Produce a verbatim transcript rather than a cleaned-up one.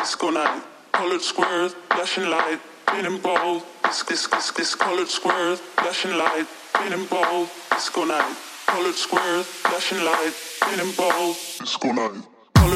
disco night. Colored squares, flashing light, spinning balls. This, this, this, this. Colored squares, flashing light, spinning balls. Disco night. Colored squares, flashing light, spinning balls. Disco night.